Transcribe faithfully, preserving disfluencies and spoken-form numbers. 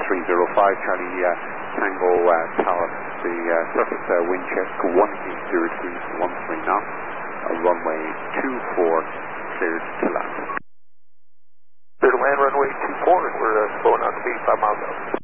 three zero five, Charlie uh, Tango uh, Tower. The uh, surface uh, wind check one eight zero degrees, one three knots, uh, runway two four, cleared to land. Clear to land runway two four, and we're uh, slowing on speed five miles out.